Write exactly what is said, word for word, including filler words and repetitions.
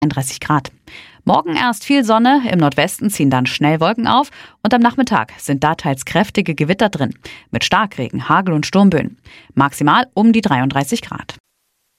einunddreißig Grad. Morgen erst viel Sonne, im Nordwesten ziehen dann schnell Wolken auf und am Nachmittag sind da teils kräftige Gewitter drin, mit Starkregen, Hagel und Sturmböen. Maximal um die dreiunddreißig Grad.